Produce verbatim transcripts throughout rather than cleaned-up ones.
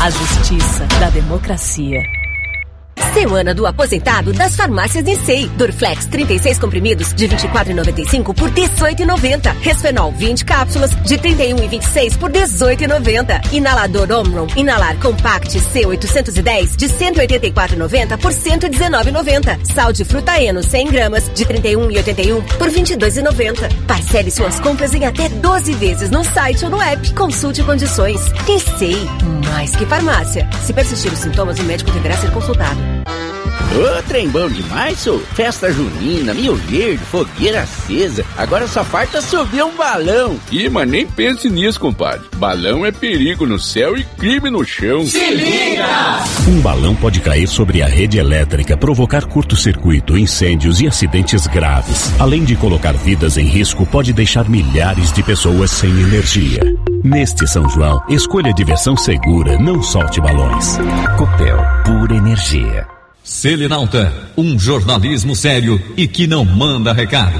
A justiça da democracia. Semana do aposentado das farmácias Nissei. Dorflex trinta e seis comprimidos de vinte e quatro reais e noventa e cinco centavos por dezoito reais e noventa centavos. Resfenol vinte cápsulas de trinta e um reais e vinte e seis centavos por dezoito reais e noventa centavos. Inalador Omron Inalar Compact C oitocentos e dez de cento e oitenta e quatro reais e noventa centavos por cento e dezenove reais e noventa centavos. Sal de fruta Eno cem gramas de trinta e um reais e oitenta e um centavos por vinte e dois reais e noventa centavos. Parcele suas compras em até doze vezes no site ou no app. Consulte condições. Nissei, mais que farmácia. Se persistir os sintomas, o médico deverá ser consultado. Ô, trem bom demais, sou. Festa junina, Mil Verde, fogueira acesa. Agora só falta subir um balão. Ih, mas nem pense nisso, compadre. Balão é perigo no céu e crime no chão. Se liga! Um balão pode cair sobre a rede elétrica, provocar curto-circuito, incêndios e acidentes graves. Além de colocar vidas em risco, pode deixar milhares de pessoas sem energia. Neste São João, escolha diversão segura, não solte balões. Copel, pura energia. Selinalta, um jornalismo sério e que não manda recado.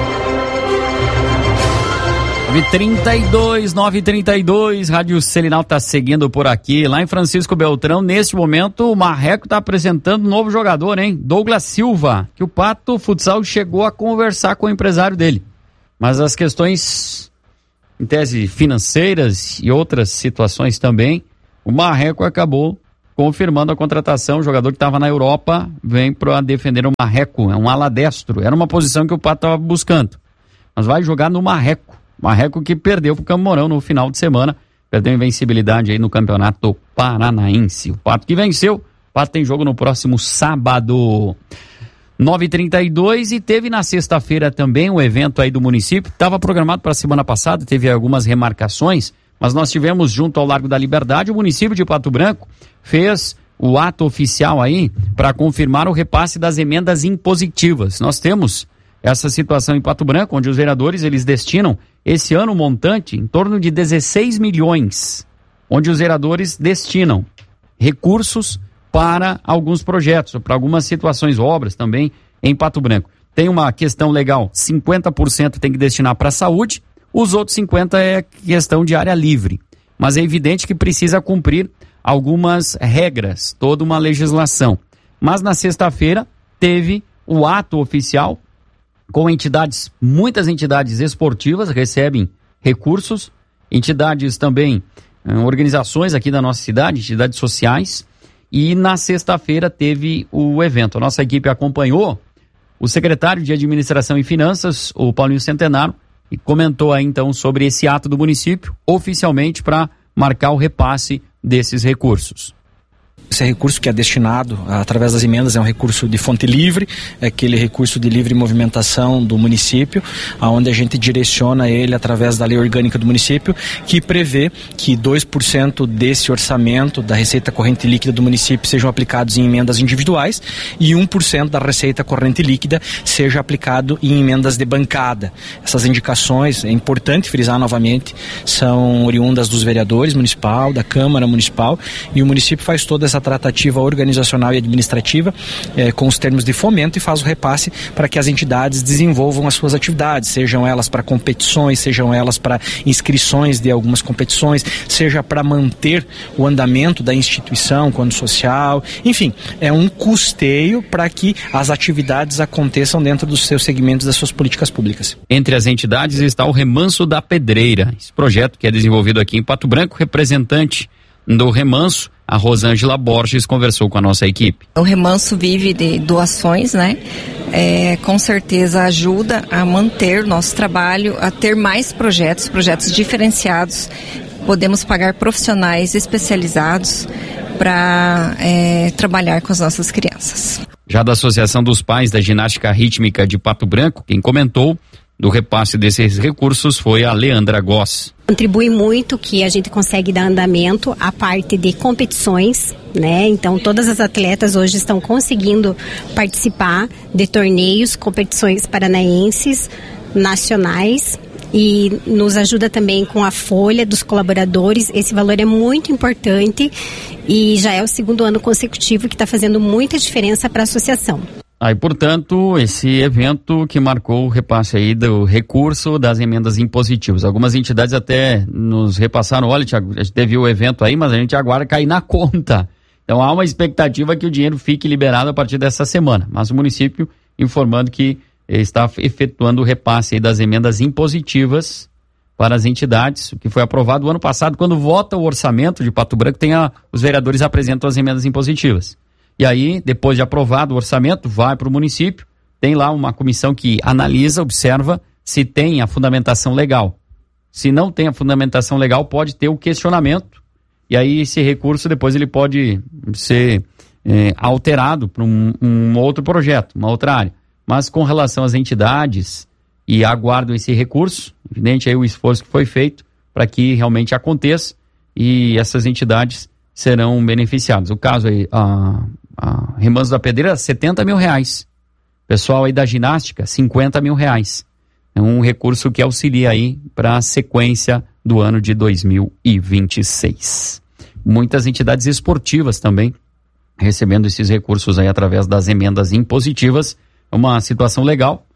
nove e trinta e dois, nove e trinta e dois, Rádio Selinalta seguindo por aqui. Lá em Francisco Beltrão, neste momento, o Marreco está apresentando um novo jogador, hein? Douglas Silva, que o Pato Futsal chegou a conversar com o empresário dele. Mas as questões, em tese, financeiras e outras situações também, o Marreco acabou confirmando a contratação. O jogador que estava na Europa vem para defender o Marreco, é um ala destro, era uma posição que o Pato estava buscando, mas vai jogar no Marreco, Marreco que perdeu para o Camorão no final de semana, perdeu invencibilidade aí no Campeonato Paranaense. O Pato que venceu, o Pato tem jogo no próximo sábado. nove e trinta e dois, e teve na sexta-feira também um evento aí do município, estava programado para a semana passada, teve algumas remarcações, mas nós tivemos junto ao Largo da Liberdade, o município de Pato Branco fez o ato oficial aí para confirmar o repasse das emendas impositivas. Nós temos essa situação em Pato Branco, onde os vereadores eles destinam esse ano um montante em torno de dezesseis milhões, onde os vereadores destinam recursos para alguns projetos, para algumas situações, obras também em Pato Branco. Tem uma questão legal, cinquenta por cento tem que destinar para a saúde, os outros cinquenta por cento é questão de área livre. Mas é evidente que precisa cumprir algumas regras, toda uma legislação. Mas na sexta-feira teve o ato oficial com entidades, muitas entidades esportivas recebem recursos, entidades também, organizações aqui da nossa cidade, entidades sociais, e na sexta-feira teve o evento. A nossa equipe acompanhou o secretário de Administração e Finanças, o Paulinho Centenário, e comentou aí então sobre esse ato do município, oficialmente para marcar o repasse desses recursos. Esse recurso que é destinado através das emendas é um recurso de fonte livre, é aquele recurso de livre movimentação do município, onde a gente direciona ele através da lei orgânica do município, que prevê que dois por cento desse orçamento da receita corrente líquida do município sejam aplicados em emendas individuais e um por cento da receita corrente líquida seja aplicado em emendas de bancada. Essas indicações, é importante frisar novamente, são oriundas dos vereadores municipal, da Câmara Municipal, e o município faz toda essa tratativa organizacional e administrativa eh, com os termos de fomento e faz o repasse para que as entidades desenvolvam as suas atividades, sejam elas para competições, sejam elas para inscrições de algumas competições, seja para manter o andamento da instituição quando social, enfim, é um custeio para que as atividades aconteçam dentro dos seus segmentos, das suas políticas públicas. Entre as entidades está o Remanso da Pedreira, esse projeto que é desenvolvido aqui em Pato Branco. Representante do Remanso, a Rosângela Borges, conversou com a nossa equipe. O Remanso vive de doações, né? É, com certeza ajuda a manter nosso trabalho, a ter mais projetos, projetos diferenciados. Podemos pagar profissionais especializados para é, trabalhar com as nossas crianças. Já da Associação dos Pais da Ginástica Rítmica de Pato Branco, quem comentou do repasse desses recursos foi a Leandra Goss. Contribui muito que a gente consegue dar andamento à parte de competições, né? Então todas as atletas hoje estão conseguindo participar de torneios, competições paranaenses, nacionais, e nos ajuda também com a folha dos colaboradores. Esse valor é muito importante e já é o segundo ano consecutivo que está fazendo muita diferença para a associação. Aí, portanto, esse evento que marcou o repasse aí do recurso das emendas impositivas. Algumas entidades até nos repassaram, olha, Thiago, a gente teve o evento aí, mas a gente aguarda cair na conta. Então há uma expectativa que o dinheiro fique liberado a partir dessa semana. Mas o município informando que está efetuando o repasse aí das emendas impositivas para as entidades, o que foi aprovado o ano passado, quando vota o orçamento de Pato Branco, tem a, os vereadores apresentam as emendas impositivas. E aí, depois de aprovado o orçamento, vai para o município, tem lá uma comissão que analisa, observa se tem a fundamentação legal. Se não tem a fundamentação legal, pode ter o questionamento, e aí esse recurso depois ele pode ser é, alterado para um, um outro projeto, uma outra área. Mas com relação às entidades, e aguardam esse recurso, evidente aí o esforço que foi feito para que realmente aconteça, e essas entidades serão beneficiadas. O caso aí, a, a Remanso da Pedreira, setenta mil reais. Pessoal aí da ginástica, cinquenta mil reais. É um recurso que auxilia aí para a sequência do ano de dois mil e vinte e seis. Muitas entidades esportivas também recebendo esses recursos aí através das emendas impositivas. É uma situação legal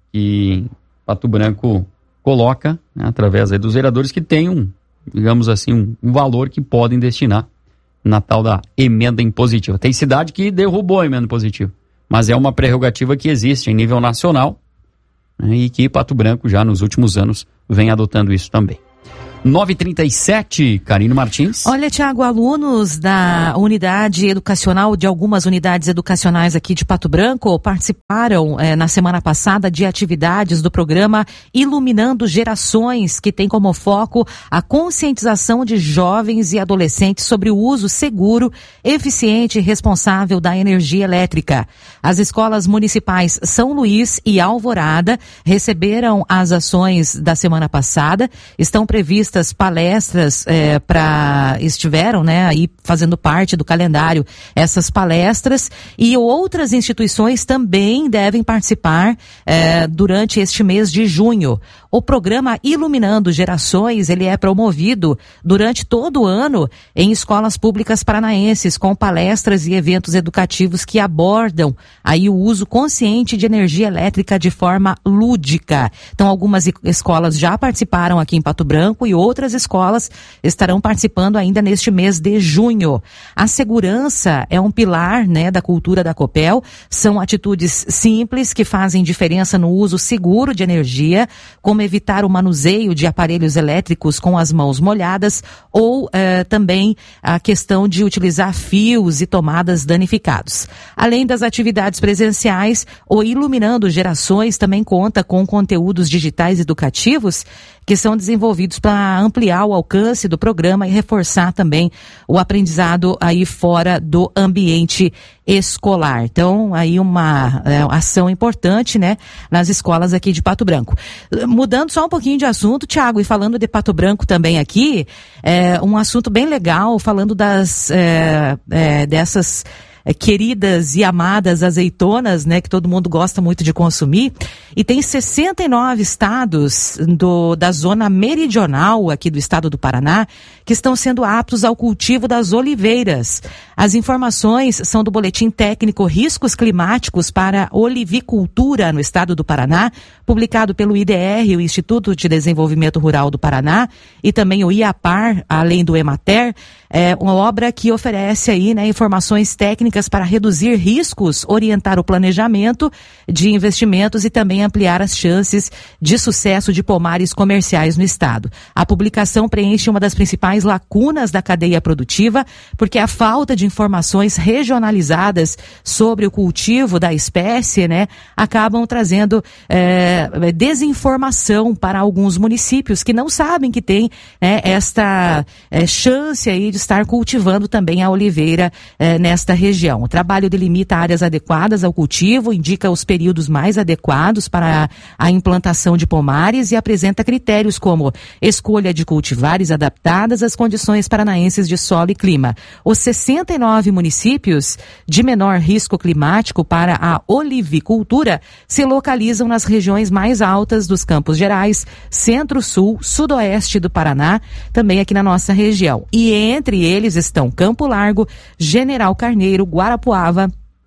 que Pato Branco coloca, né, através aí dos vereadores que têm um, digamos assim, um, um valor que podem destinar na tal da emenda impositiva. Tem cidade que derrubou a emenda impositiva, mas é uma prerrogativa que existe em nível nacional, né, e que Pato Branco já nos últimos anos vem adotando isso também. nove e trinta e sete, Karine Martins. Olha, Tiago, alunos da unidade educacional, de algumas unidades educacionais aqui de Pato Branco, participaram eh, na semana passada de atividades do programa Iluminando Gerações, que tem como foco a conscientização de jovens e adolescentes sobre o uso seguro, eficiente e responsável da energia elétrica. As escolas municipais São Luís e Alvorada receberam as ações da semana passada, estão previstas palestras é, para estiveram, né, aí fazendo parte do calendário essas palestras, e outras instituições também devem participar é, durante este mês de junho. O programa Iluminando Gerações, ele é promovido durante todo o ano em escolas públicas paranaenses, com palestras e eventos educativos que abordam aí o uso consciente de energia elétrica de forma lúdica. Então, algumas escolas já participaram aqui em Pato Branco e outras escolas estarão participando ainda neste mês de junho. A segurança é um pilar, né, da cultura da Copel. São atitudes simples que fazem diferença no uso seguro de energia, como evitar o manuseio de aparelhos elétricos com as mãos molhadas ou eh, também a questão de utilizar fios e tomadas danificados. Além das atividades presenciais, o Iluminando Gerações também conta com conteúdos digitais educativos que são desenvolvidos para ampliar o alcance do programa e reforçar também o aprendizado aí fora do ambiente escolar. Então, aí uma é, ação importante, né, nas escolas aqui de Pato Branco. Mudando só um pouquinho de assunto, Tiago, e falando de Pato Branco também aqui, é, um assunto bem legal, falando das é, é, dessas É, queridas e amadas azeitonas, né, que todo mundo gosta muito de consumir, e tem sessenta e nove estados do, da zona meridional aqui do estado do Paraná que estão sendo aptos ao cultivo das oliveiras. As informações são do Boletim Técnico Riscos Climáticos para Olivicultura no estado do Paraná, publicado pelo I D R, o Instituto de Desenvolvimento Rural do Paraná, e também o IAPAR, além do EMATER, é uma obra que oferece aí, né, informações técnicas para reduzir riscos, orientar o planejamento de investimentos e também ampliar as chances de sucesso de pomares comerciais no estado. A publicação preenche uma das principais lacunas da cadeia produtiva, porque a falta de informações regionalizadas sobre o cultivo da espécie, né, acabam trazendo é, desinformação para alguns municípios que não sabem que tem, né, esta é, chance aí de estar cultivando também a oliveira é, nesta região. O trabalho delimita áreas adequadas ao cultivo, indica os períodos mais adequados para a, a implantação de pomares e apresenta critérios como escolha de cultivares adaptadas às condições paranaenses de solo e clima. Os sessenta e nove municípios de menor risco climático para a olivicultura se localizam nas regiões mais altas dos Campos Gerais, Centro-Sul, Sudoeste do Paraná, também aqui na nossa região. E entre eles estão Campo Largo, General Carneiro, Guarapuava,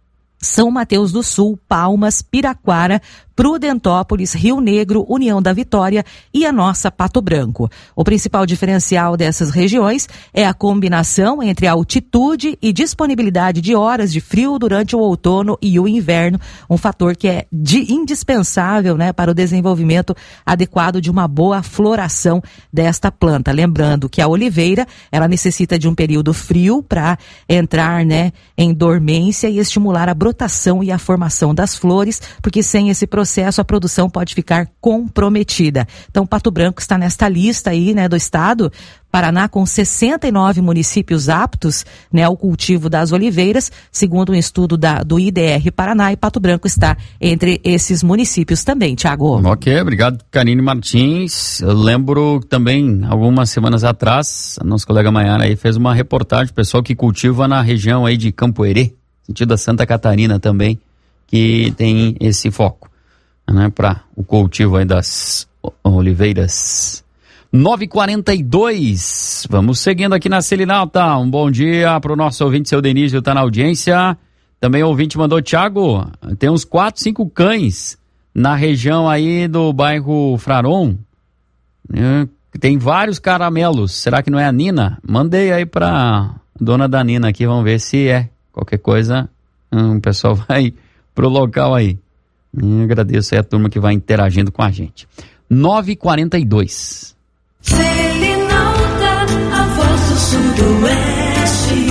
São Mateus do Sul, Palmas, Piraquara, Prudentópolis, Rio Negro, União da Vitória e a nossa Pato Branco. O principal diferencial dessas regiões é a combinação entre a altitude e disponibilidade de horas de frio durante o outono e o inverno, um fator que é de indispensável, né, para o desenvolvimento adequado de uma boa floração desta planta. Lembrando que a oliveira, ela necessita de um período frio para entrar, né, em dormência e estimular a brotação e a formação das flores, porque sem esse processo processo, a produção pode ficar comprometida. Então, Pato Branco está nesta lista aí, né, do estado. Paraná com sessenta e nove municípios aptos, né, ao cultivo das oliveiras, segundo um estudo da, do I D R Paraná, e Pato Branco está entre esses municípios também, Thiago. Ok, obrigado, Karine Martins. Eu lembro também, algumas semanas atrás, a nossa colega Maiara aí fez uma reportagem, pessoal que cultiva na região aí de Campo Herê, sentido da Santa Catarina também, que tem esse foco, né, para o cultivo aí das oliveiras. nove e quarenta e dois, vamos seguindo aqui na Selinalta. Um bom dia para o nosso ouvinte, seu Denísio, tá na audiência. Também o ouvinte mandou, Thiago, tem uns quatro, cinco cães na região aí do bairro Fraron, né, tem vários caramelos. Será que não é a Nina? Mandei aí pra dona da Nina aqui, vamos ver se é. Qualquer coisa, hum, o pessoal vai pro local aí. Eu agradeço aí a turma que vai interagindo com a gente. nove e quarenta e dois. Selinalta, a voz do Sudoeste.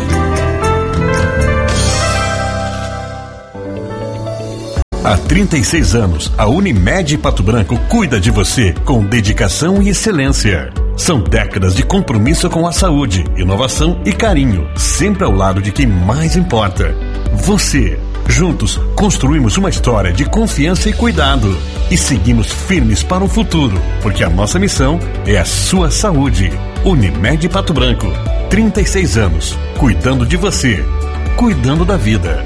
Há trinta e seis anos, a Unimed Pato Branco cuida de você com dedicação e excelência. São décadas de compromisso com a saúde, inovação e carinho, sempre ao lado de quem mais importa: você. Juntos, construímos uma história de confiança e cuidado. E seguimos firmes para o futuro, porque a nossa missão é a sua saúde. Unimed Pato Branco, trinta e seis anos, cuidando de você, cuidando da vida.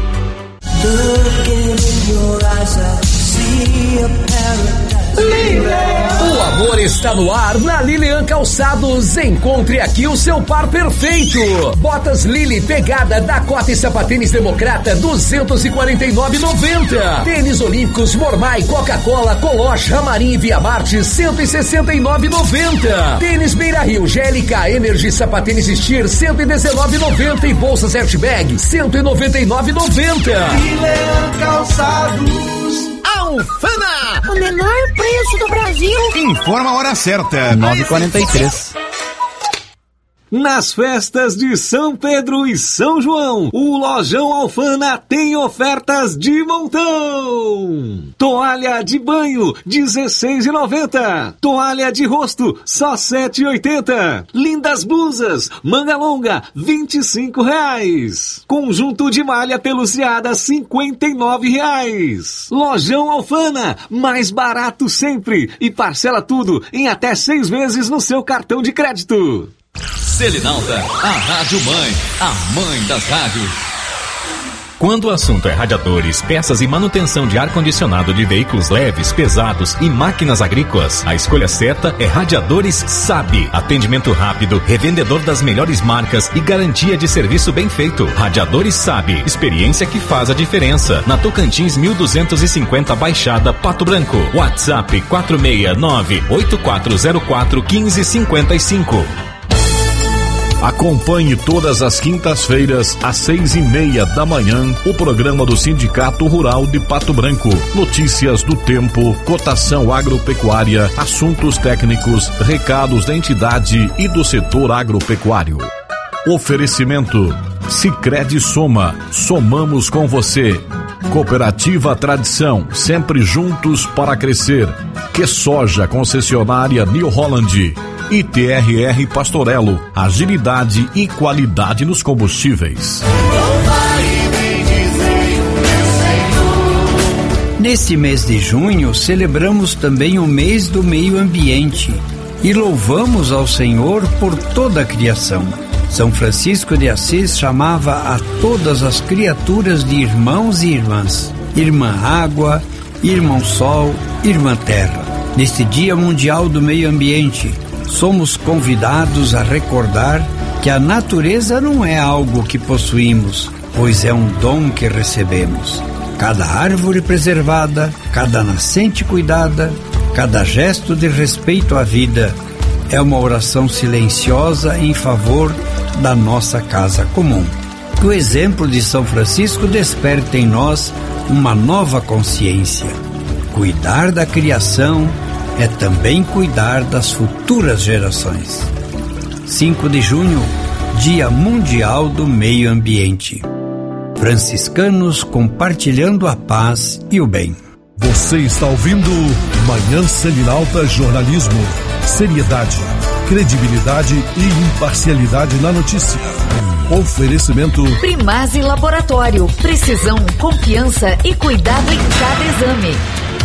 O amor está no ar na Lilian Calçados. Encontre aqui o seu par perfeito. Botas Lili Pegada Dakota e Sapatênis Democrata duzentos e quarenta e nove reais e noventa centavos. Tênis Olímpicos Mormai, Coca-Cola, Coloche, Ramarim e Via Marte cento e sessenta e nove reais e noventa centavos. Tênis Beira Rio, G L K Energy Sapatênis Steer cento e dezenove reais e noventa centavos e bolsas Airtbag cento e noventa e nove reais e noventa centavos. Lilian Calçados. Alfana, o menor preço do Brasil. Informa a hora certa. nove e quarenta e três. Nas festas de São Pedro e São João, o Lojão Alfana tem ofertas de montão. Toalha de banho, dezesseis reais e noventa centavos. Toalha de rosto, só sete reais e oitenta centavos. Lindas blusas, manga longa, vinte e cinco reais. Conjunto de malha peluciada, cinquenta e nove reais. Lojão Alfana, mais barato sempre. E parcela tudo em até seis vezes no seu cartão de crédito. Selinalta, a Rádio Mãe, a mãe das rádios. Quando o assunto é radiadores, peças e manutenção de ar-condicionado de veículos leves, pesados e máquinas agrícolas, a escolha certa é Radiadores Sabe. Atendimento rápido, revendedor das melhores marcas e garantia de serviço bem feito. Radiadores Sabe, experiência que faz a diferença. Na Tocantins mil duzentos e cinquenta Baixada, Pato Branco. WhatsApp quatro seis nove, oito quatro zero quatro, um cinco cinco cinco. Acompanhe todas as quintas-feiras, às seis e meia da manhã, o programa do Sindicato Rural de Pato Branco. Notícias do tempo, cotação agropecuária, assuntos técnicos, recados da entidade e do setor agropecuário. Oferecimento: Sicredi Soma, somamos com você. Cooperativa Tradição, sempre juntos para crescer. Que Soja, concessionária New Holland. I T R R Pastorello, agilidade e qualidade nos combustíveis. Neste mês de junho, celebramos também o mês do meio ambiente e louvamos ao Senhor por toda a criação. São Francisco de Assis chamava a todas as criaturas de irmãos e irmãs, irmã água, irmão sol, irmã terra. Neste Dia Mundial do Meio Ambiente, somos convidados a recordar que a natureza não é algo que possuímos, pois é um dom que recebemos. Cada árvore preservada, cada nascente cuidada, cada gesto de respeito à vida é uma oração silenciosa em favor da nossa casa comum. Que o exemplo de São Francisco desperte em nós uma nova consciência. Cuidar da criação é também cuidar das futuras gerações. cinco de junho, Dia Mundial do Meio Ambiente. Franciscanos compartilhando a paz e o bem. Você está ouvindo Manhã Selinalta Jornalismo. Seriedade, credibilidade e imparcialidade na notícia. Oferecimento Primase Laboratório. Precisão, confiança e cuidado em cada exame.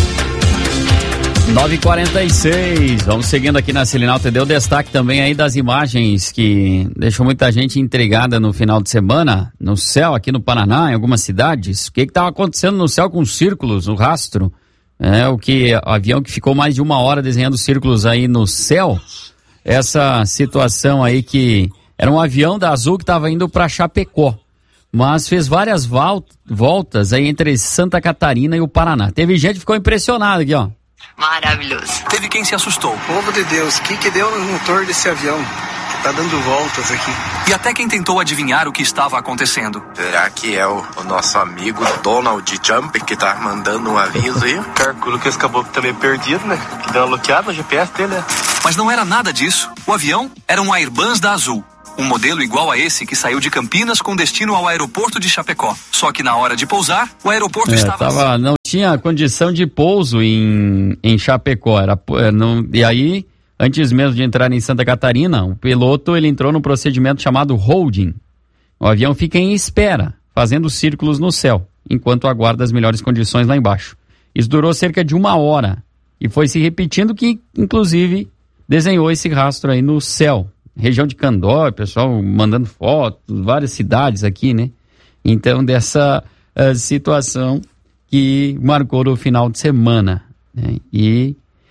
nove e quarenta e seis, vamos seguindo aqui na Selinalta. Deu destaque também aí das imagens que deixou muita gente intrigada no final de semana, no céu aqui no Paraná, em algumas cidades. O que estava acontecendo no céu com círculos, o rastro? É, o que, o avião que ficou mais de uma hora desenhando círculos aí no céu. Essa situação aí que era um avião da Azul que estava indo para Chapecó, mas fez várias voltas aí entre Santa Catarina e o Paraná. Teve gente que ficou impressionada aqui, ó. Maravilhoso. Teve quem se assustou. Povo de Deus, o que que deu no motor desse avião? Que tá dando voltas aqui. E até quem tentou adivinhar o que estava acontecendo. Será que é o, o nosso amigo Donald Trump que tá mandando um aviso aí? Calculo que esse caboclo tá meio perdido, né? Que deu uma bloqueada no G P S dele, né? Mas não era nada disso. O avião era um Airbus da Azul. Um modelo igual a esse que saiu de Campinas com destino ao aeroporto de Chapecó. Só que na hora de pousar, o aeroporto é, estava... Tava, não tinha condição de pouso em, em Chapecó. Era, não, e aí, antes mesmo de entrar em Santa Catarina, o piloto ele entrou num procedimento chamado holding. O avião fica em espera, fazendo círculos no céu, enquanto aguarda as melhores condições lá embaixo. Isso durou cerca de uma hora. E foi se repetindo que, inclusive, desenhou esse rastro aí no céu. Região de Candó, pessoal mandando fotos, várias cidades aqui, né? Então, dessa uh, situação que marcou no final de semana, né? E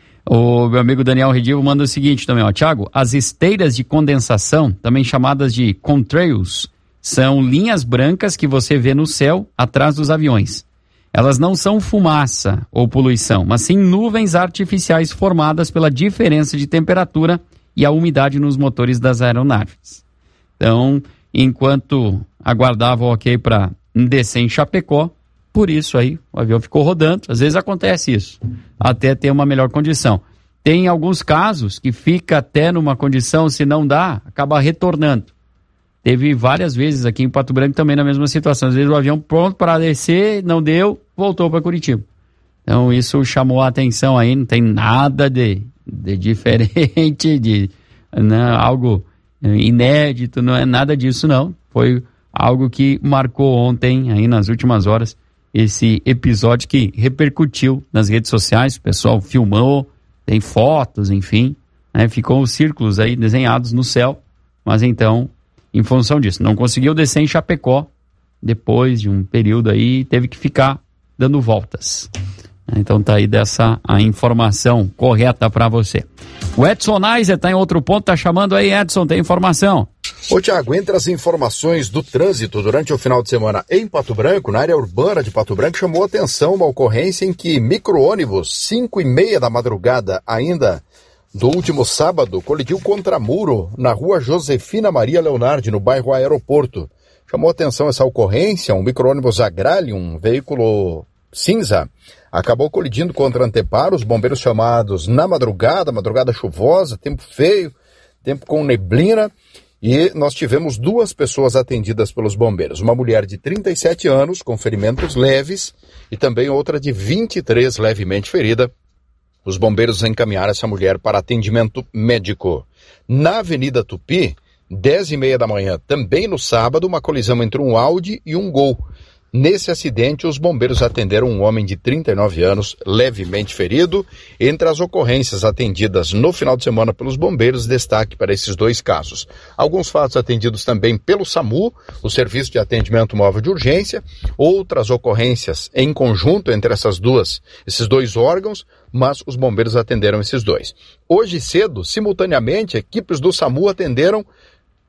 o meu amigo Daniel Redivo manda o seguinte também, ó, Thiago, as esteiras de condensação, também chamadas de contrails, são linhas brancas que você vê no céu atrás dos aviões. Elas não são fumaça ou poluição, mas sim nuvens artificiais formadas pela diferença de temperatura e a umidade nos motores das aeronaves. Então, enquanto aguardava o ok para descer em Chapecó, por isso aí o avião ficou rodando. Às vezes acontece isso, até ter uma melhor condição. Tem alguns casos que fica até numa condição, se não dá, acaba retornando. Teve várias vezes aqui em Pato Branco também na mesma situação. Às vezes o avião pronto para descer, não deu, voltou para Curitiba. Então isso chamou a atenção aí, não tem nada de... de diferente, de né, algo inédito, não é nada disso não, foi algo que marcou ontem, aí nas últimas horas, esse episódio que repercutiu nas redes sociais, o pessoal filmou, tem fotos, enfim, né, ficou os círculos aí desenhados no céu, mas então, em função disso, não conseguiu descer em Chapecó, depois de um período aí, teve que ficar dando voltas. Então tá aí dessa a informação correta para você. O Edson Neiser tá em outro ponto, tá chamando aí, Edson, tem informação. Ô Thiago, entre as informações do trânsito durante o final de semana em Pato Branco, na área urbana de Pato Branco, chamou a atenção uma ocorrência em que micro-ônibus, cinco e meia da madrugada ainda do último sábado, colidiu contra muro na rua Josefina Maria Leonardi, no bairro Aeroporto. Chamou a atenção essa ocorrência, um micro-ônibus Agralium, um veículo cinza, acabou colidindo contra anteparo, os bombeiros chamados na madrugada, madrugada chuvosa, tempo feio, tempo com neblina, e nós tivemos duas pessoas atendidas pelos bombeiros, uma mulher de trinta e sete anos com ferimentos leves e também outra de vinte e três levemente ferida. Os bombeiros encaminharam essa mulher para atendimento médico. Na Avenida Tupi, dez e meia da manhã, também no sábado, uma colisão entre um Audi e um Gol. Nesse acidente, os bombeiros atenderam um homem de trinta e nove anos, levemente ferido. Entre as ocorrências atendidas no final de semana pelos bombeiros, destaque para esses dois casos. Alguns fatos atendidos também pelo SAMU, o Serviço de Atendimento Móvel de Urgência, outras ocorrências em conjunto entre essas duas, esses dois órgãos, mas os bombeiros atenderam esses dois. Hoje cedo, simultaneamente, equipes do SAMU atenderam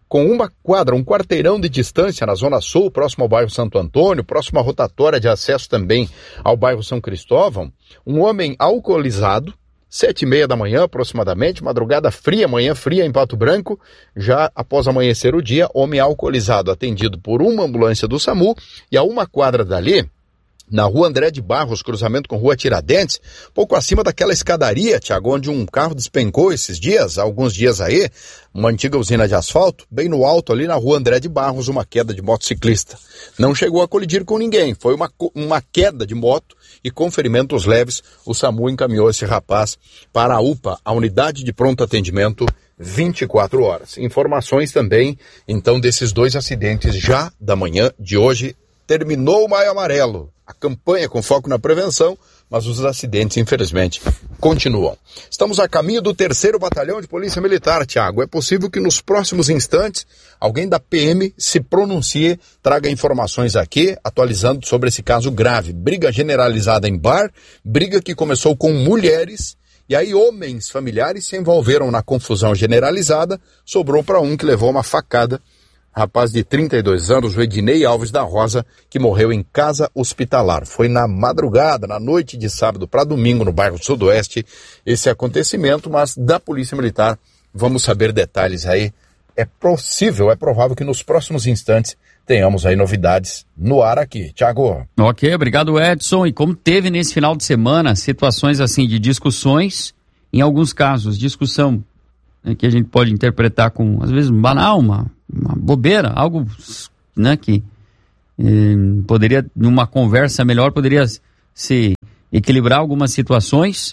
com uma quadra, um quarteirão de distância na Zona Sul, próximo ao bairro Santo Antônio, próximo à rotatória de acesso também ao bairro São Cristóvão, um homem alcoolizado, sete e meia da manhã aproximadamente, madrugada fria, manhã fria em Pato Branco, já após amanhecer o dia, homem alcoolizado atendido por uma ambulância do SAMU e a uma quadra dali, na rua André de Barros, cruzamento com rua Tiradentes, pouco acima daquela escadaria, Tiago, onde um carro despencou esses dias, há alguns dias aí, uma antiga usina de asfalto, bem no alto ali na rua André de Barros, uma queda de motociclista. Não chegou a colidir com ninguém, foi uma, uma queda de moto e com ferimentos leves, o SAMU encaminhou esse rapaz para a U P A, a Unidade de Pronto Atendimento, vinte e quatro horas. Informações também, então, desses dois acidentes já da manhã de hoje. Terminou o Maio Amarelo, a campanha com foco na prevenção, mas os acidentes, infelizmente, continuam. Estamos a caminho do terceiro Batalhão de Polícia Militar, Tiago. É possível que nos próximos instantes alguém da P M se pronuncie, traga informações aqui, atualizando sobre esse caso grave. Briga generalizada em bar, briga que começou com mulheres, e aí homens familiares se envolveram na confusão generalizada, sobrou para um que levou uma facada. Rapaz de trinta e dois anos, o Ednei Alves da Rosa, que morreu em casa hospitalar. Foi na madrugada, na noite de sábado para domingo, no bairro Sudoeste, esse acontecimento, mas da Polícia Militar vamos saber detalhes aí. É possível, é provável que nos próximos instantes tenhamos aí novidades no ar aqui. Tiago. Ok, obrigado, Edson. E como teve nesse final de semana situações assim de discussões, em alguns casos, discussão né, que a gente pode interpretar com, às vezes, banal, uma... uma bobeira, algo né, que eh, poderia, numa conversa melhor, poderia se equilibrar algumas situações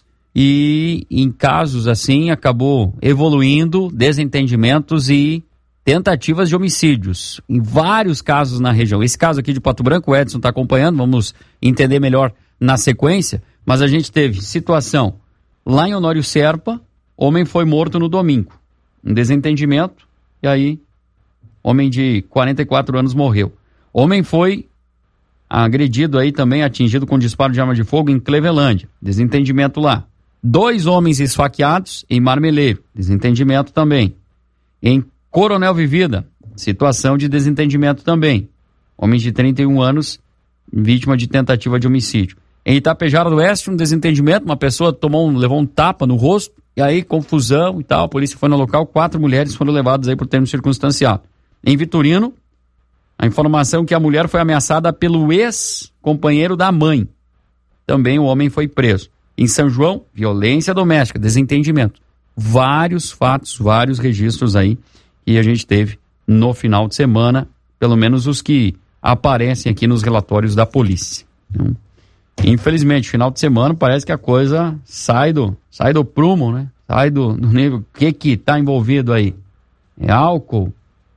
e em casos assim acabou evoluindo desentendimentos e tentativas de homicídios em vários casos na região. Esse caso aqui de Pato Branco, o Edson está acompanhando, vamos entender melhor na sequência, mas a gente teve situação lá em Honório Serpa, homem foi morto no domingo, um desentendimento e aí homem de quarenta e quatro anos morreu. Homem foi agredido aí também, atingido com disparo de arma de fogo em Clevelândia. Desentendimento lá. Dois homens esfaqueados em Marmeleiro. Desentendimento também. Em Coronel Vivida, situação de desentendimento também. Homem de trinta e um anos, vítima de tentativa de homicídio. Em Itapejara do Oeste, um desentendimento, uma pessoa tomou um, levou um tapa no rosto, e aí confusão e tal, a polícia foi no local, quatro mulheres foram levadas aí por termo circunstanciado. Em Vitorino, a informação que a mulher foi ameaçada pelo ex-companheiro da mãe. Também o homem foi preso. Em São João, violência doméstica, desentendimento. Vários fatos, vários registros aí que a gente teve no final de semana, pelo menos os que aparecem aqui nos relatórios da polícia. Então, infelizmente, final de semana parece que a coisa sai do, sai do prumo, né? Sai do, do nível. O que que tá envolvido aí? É álcool?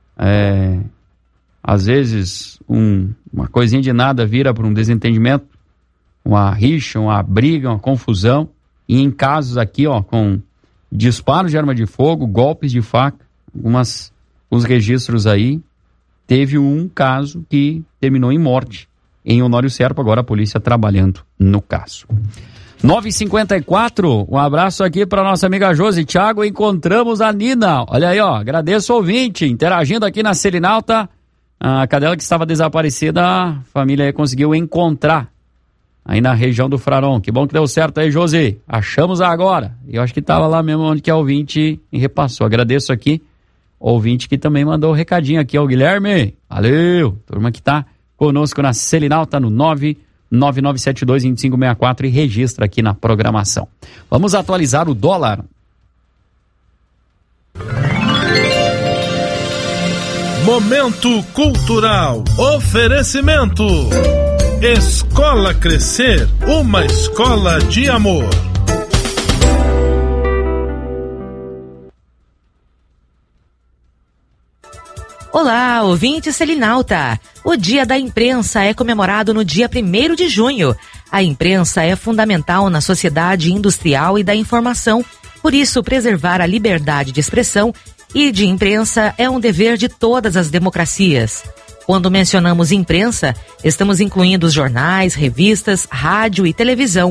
É, às vezes um, uma coisinha de nada vira para um desentendimento, uma rixa, uma briga, uma confusão, e em casos aqui, ó, com disparos de arma de fogo, golpes de faca, algumas, uns registros aí, teve um caso que terminou em morte em Honório Serpa, agora a polícia trabalhando no caso. nove e cinquenta e quatro, um abraço aqui para nossa amiga Josi. Thiago, encontramos a Nina. Olha aí, ó, agradeço o ouvinte, interagindo aqui na Selinalta. A cadela que estava desaparecida, a família aí conseguiu encontrar aí na região do Fraron. Que bom que deu certo aí, Josi. Achamos agora. Eu acho que estava lá mesmo onde que a ouvinte repassou. Agradeço aqui o ouvinte que também mandou o um recadinho aqui, ó, o Guilherme. Valeu, turma que tá conosco na Selinalta no nove nove nove sete dois, dois cinco seis quatro e registra aqui na programação. Vamos atualizar o dólar. Momento cultural. Oferecimento. Escola Crescer, uma escola de amor. Olá, ouvinte Selinalta. O Dia da Imprensa é comemorado no dia primeiro de junho. A imprensa é fundamental na sociedade industrial e da informação. Por isso, preservar a liberdade de expressão e de imprensa é um dever de todas as democracias. Quando mencionamos imprensa, estamos incluindo os jornais, revistas, rádio e televisão.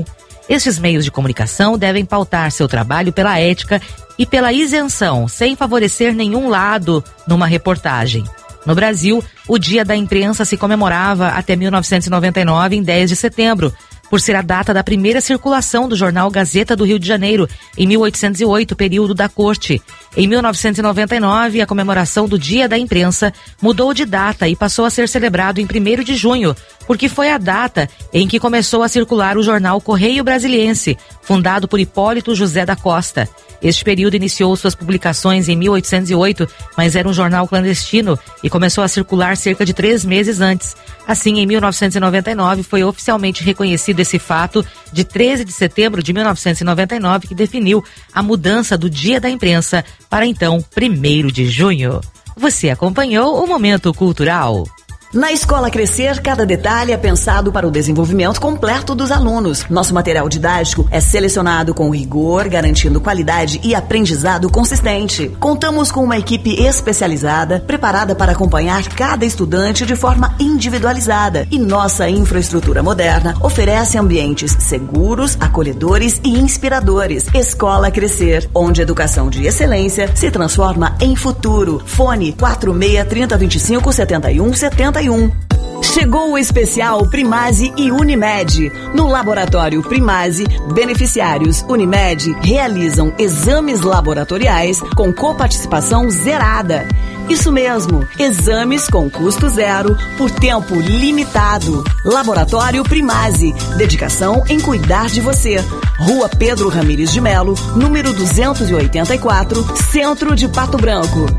Estes meios de comunicação devem pautar seu trabalho pela ética e pela isenção, sem favorecer nenhum lado numa reportagem. No Brasil, o Dia da Imprensa se comemorava até mil novecentos e noventa e nove, em dez de setembro, por ser a data da primeira circulação do jornal Gazeta do Rio de Janeiro, em mil oitocentos e oito, período da Corte. Em mil novecentos e noventa e nove, a comemoração do Dia da Imprensa mudou de data e passou a ser celebrado em primeiro de junho, porque foi a data em que começou a circular o jornal Correio Brasiliense, fundado por Hipólito José da Costa. Este período iniciou suas publicações em mil oitocentos e oito, mas era um jornal clandestino e começou a circular cerca de três meses antes. Assim, em mil novecentos e noventa e nove, foi oficialmente reconhecido esse fato de treze de setembro de mil novecentos e noventa e nove, que definiu a mudança do Dia da Imprensa para então primeiro de junho. Você acompanhou o Momento Cultural. Na Escola Crescer, cada detalhe é pensado para o desenvolvimento completo dos alunos. Nosso material didático é selecionado com rigor, garantindo qualidade e aprendizado consistente. Contamos com uma equipe especializada, preparada para acompanhar cada estudante de forma individualizada. E nossa infraestrutura moderna oferece ambientes seguros, acolhedores e inspiradores. Escola Crescer, onde a educação de excelência se transforma em futuro. Fone quatro seis, três zero, dois cinco, sete um sete um. Chegou o especial Primase e Unimed. No laboratório Primase, beneficiários Unimed realizam exames laboratoriais com coparticipação zerada. Isso mesmo, exames com custo zero por tempo limitado. Laboratório Primase, dedicação em cuidar de você. Rua Pedro Ramires de Melo, número duzentos e oitenta e quatro, Centro de Pato Branco.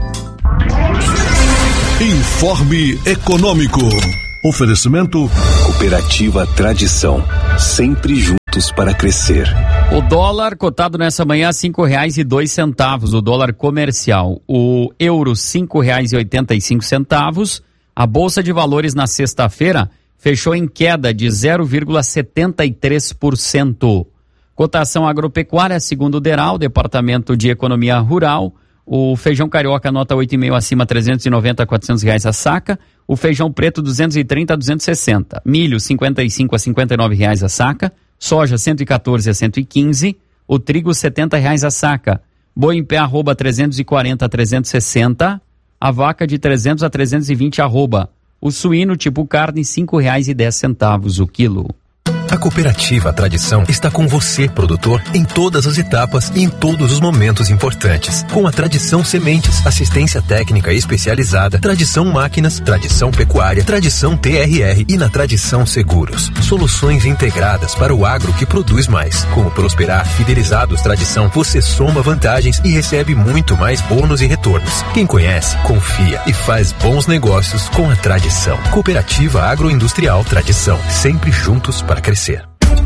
Informe Econômico. Oferecimento Cooperativa Tradição, sempre juntos para crescer. O dólar cotado nessa manhã a cinco reais e dois centavos, o dólar comercial. O euro cinco reais e oitenta e cinco centavos. A Bolsa de Valores na sexta-feira fechou em queda de zero vírgula setenta e três por cento. Cotação agropecuária, segundo o DERAL, Departamento de Economia Rural. O feijão carioca nota oito vírgula cinco acima, trezentos e noventa a quatrocentos reais a saca. O feijão preto duzentos e trinta a duzentos e sessenta. Milho cinquenta e cinco a cinquenta e nove reais a saca. Soja cento e quatorze a cento e quinze. O trigo setenta reais a saca. Boi em pé arroba trezentos e quarenta a trezentos e sessenta. A vaca de trezentos a trezentos e vinte arroba. O suíno tipo carne cinco reais e dez centavos o quilo. A Cooperativa Tradição está com você, produtor, em todas as etapas e em todos os momentos importantes. Com a Tradição Sementes, assistência técnica especializada, Tradição Máquinas, Tradição Pecuária, Tradição T R R e na Tradição Seguros. Soluções integradas para o agro que produz mais. Com o Prosperar Fidelizados Tradição, você soma vantagens e recebe muito mais bônus e retornos. Quem conhece, confia e faz bons negócios com a Tradição. Cooperativa Agroindustrial Tradição, sempre juntos para crescer.